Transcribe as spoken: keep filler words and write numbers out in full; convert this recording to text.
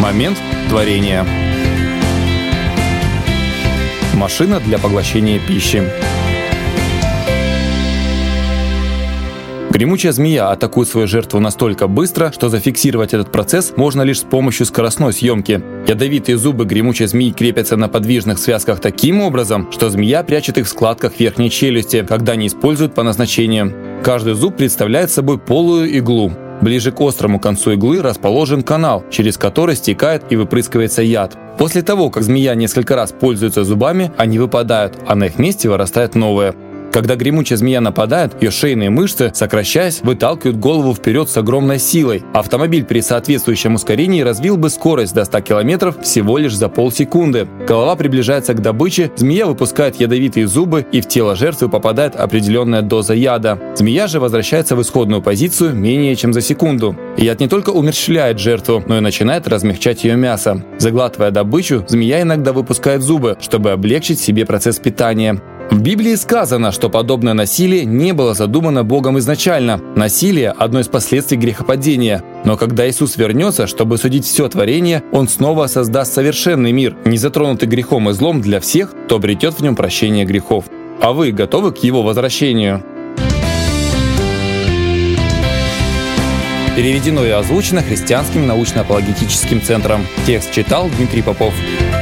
Момент творения. Машина для поглощения пищи. Гремучая змея атакует свою жертву настолько быстро, что зафиксировать этот процесс можно лишь с помощью скоростной съемки. Ядовитые зубы гремучей змеи крепятся на подвижных связках таким образом, что змея прячет их в складках верхней челюсти, когда не используют по назначению. Каждый зуб представляет собой полую иглу. Ближе к острому концу иглы расположен канал, через который стекает и выпрыскивается яд. После того, как змея несколько раз пользуется зубами, они выпадают, а на их месте вырастают новые. Когда гремучая змея нападает, ее шейные мышцы, сокращаясь, выталкивают голову вперед с огромной силой. Автомобиль при соответствующем ускорении развил бы скорость до ста километров всего лишь за полсекунды. Голова приближается к добыче, змея выпускает ядовитые зубы, и в тело жертвы попадает определенная доза яда. Змея же возвращается в исходную позицию менее чем за секунду. Яд не только умерщвляет жертву, но и начинает размягчать ее мясо. Заглатывая добычу, змея иногда выпускает зубы, чтобы облегчить себе процесс питания. В Библии сказано, что подобное насилие не было задумано Богом изначально. Насилие – одно из последствий грехопадения. Но когда Иисус вернется, чтобы судить все творение, Он снова создаст совершенный мир, не затронутый грехом и злом для всех, кто обретет в нем прощение грехов. А вы готовы к Его возвращению? Переведено и озвучено Христианским научно-апологетическим центром. Текст читал Дмитрий Попов.